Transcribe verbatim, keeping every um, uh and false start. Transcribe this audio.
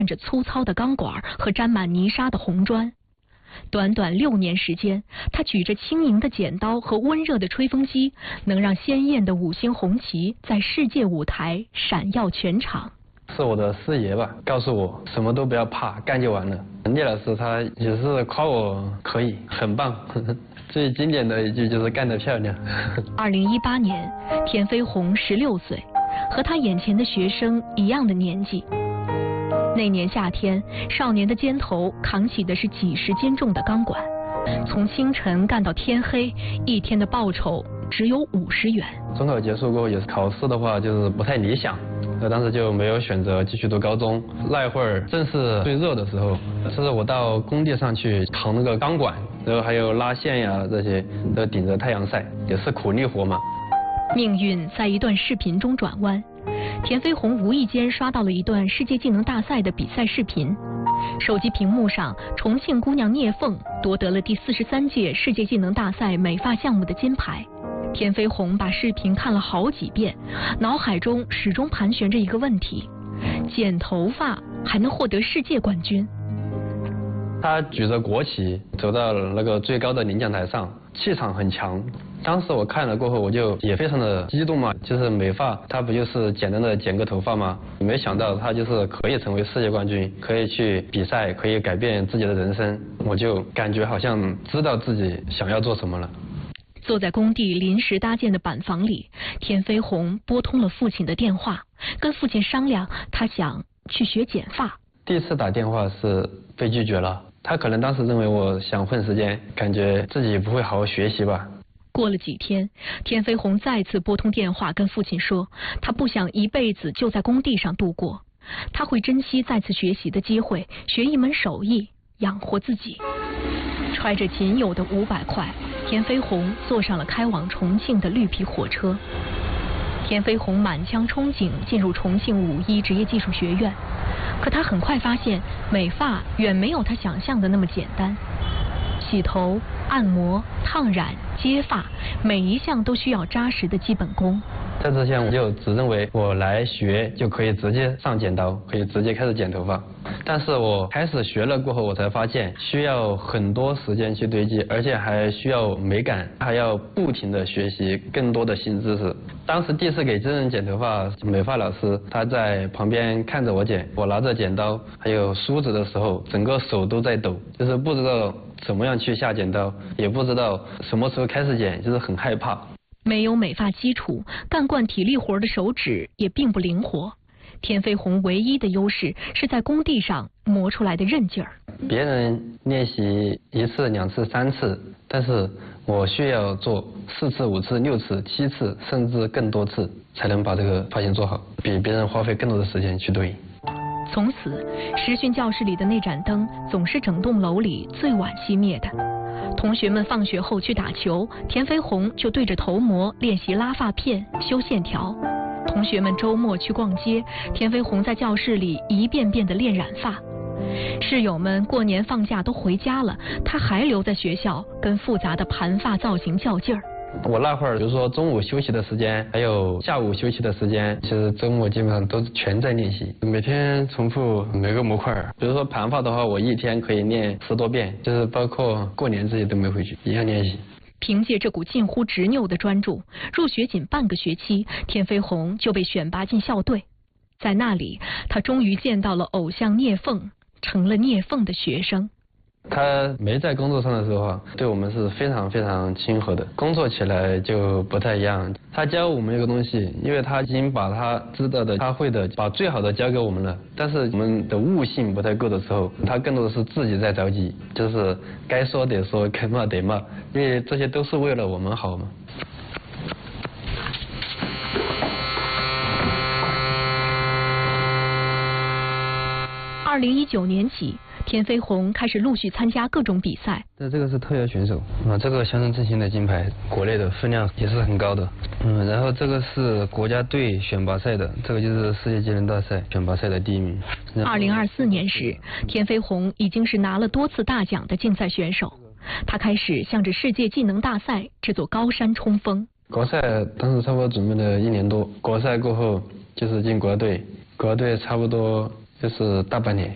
着粗糙的钢管和沾满泥沙的红砖。短短六年时间，他举着轻盈的剪刀和温热的吹风机，能让鲜艳的五星红旗在世界舞台闪耀全场。 是我的师爷吧，告诉我什么都不要怕，干就完了。聂老师他也是夸我可以，很棒。最经典的一句就是干得漂亮。 二零一八年，田飞鸿十六岁，和他眼前的学生一样的年纪。那年夏天，少年的肩头扛起的是几十斤重的钢管，从清晨干到天黑，一天的报酬只有五十元。 中考结束过后，也是考试的话就是不太理想，那当时就没有选择继续读高中。那一会儿正是最热的时候，是我到工地上去扛那个钢管，然后还有拉线呀这些，都顶着太阳晒，也是苦力活嘛。 命运在一段视频中转弯。田飞鸿无意间刷到了一段世界技能大赛的比赛视频，手机屏幕上，重庆姑娘聂凤夺得了第四十三届世界技能大赛美发项目的金牌。田飞鸿把视频看了好几遍，脑海中始终盘旋着一个问题：剪头发还能获得世界冠军？ 他举着国旗走到了那个最高的领奖台上，气场很强。当时我看了过后，我就也非常的激动嘛，就是美发，它不就是简单的剪个头发吗？没想到他就是可以成为世界冠军，可以去比赛，可以改变自己的人生。我就感觉好像知道自己想要做什么了。 坐在工地临时搭建的板房里，田飞鸿拨通了父亲的电话，跟父亲商量，他想去学剪发。 第一次打电话是被拒绝了，他可能当时认为我想混时间，感觉自己不会好好学习吧。 过了几天，田飞鸿再次拨通电话跟父亲说，他不想一辈子就在工地上度过，他会珍惜再次学习的机会，学一门手艺，养活自己。揣着仅有的五百块，田飞鸿坐上了开往重庆的绿皮火车。田飞鸿满腔憧憬进入重庆五一职业技术学院，可他很快发现，美发远没有他想象的那么简单。洗头、按摩、烫染、接发，每一项都需要扎实的基本功。 在之前我就只认为我来学就可以直接上剪刀，可以直接开始剪头发。但是我开始学了过后，我才发现需要很多时间去堆积，而且还需要美感，还要不停的学习更多的新知识。当时第一次给真人剪头发，美发老师他在旁边看着我剪，我拿着剪刀还有梳子的时候，整个手都在抖，就是不知道怎么样去下剪刀，也不知道什么时候开始剪，就是很害怕。 没有美发基础，干惯体力活的手指也并不灵活。田飞鸿唯一的优势是在工地上磨出来的韧劲儿。 别人练习一次、两次、三次，但是我需要做四次、五次、六次、七次，甚至更多次，才能把这个发型做好，比别人花费更多的时间去堆。 从此，实训教室里的那盏灯总是整栋楼里最晚熄灭的。同学们放学后去打球，田飞鸿就对着头模练习拉发片、修线条。同学们周末去逛街，田飞鸿在教室里一遍遍地练染发。室友们过年放假都回家了，他还留在学校跟复杂的盘发造型较劲儿。 我那会儿，比如说中午休息的时间，还有下午休息的时间，其实周末基本上都全在练习，每天重复每个模块。比如说盘发的话，我一天可以练十多遍，就是包括过年这些都没回去，一样练习。 凭借这股近乎执拗的专注，入学仅半个学期，田飞鸿就被选拔进校队。在那里，他终于见到了偶像聂凤，成了聂凤的学生。 他没在工作上的时候啊，对我们是非常非常亲和的，工作起来就不太一样。他教我们一个东西，因为他已经把他知道的、他会的，把最好的教给我们了。但是我们的悟性不太够的时候，他更多的是自己在着急，就是该说得说，该骂得骂，因为这些都是为了我们好嘛。 二零一九年起，田飞鸿开始陆续参加各种比赛。 那这个是特邀选手啊，这个乡村振兴的金牌，国内的分量也是很高的。嗯，然后这个是国家队选拔赛的，这个就是世界技能大赛选拔赛的第一名。 二零二四年时，田飞鸿已经是拿了多次大奖的竞赛选手，他开始向着世界技能大赛这座高山冲锋。 国赛当时差不多准备了一年多，国赛过后就是进国家队，国家队差不多就是大半年。